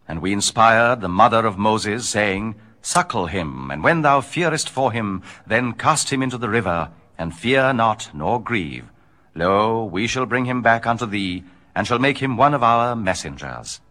And we inspired the mother of Moses, saying, Suckle him, and when thou fearest for him, then cast him into the river, and fear not, nor grieve. Lo, we shall bring him back unto thee, and shall make him one of our messengers.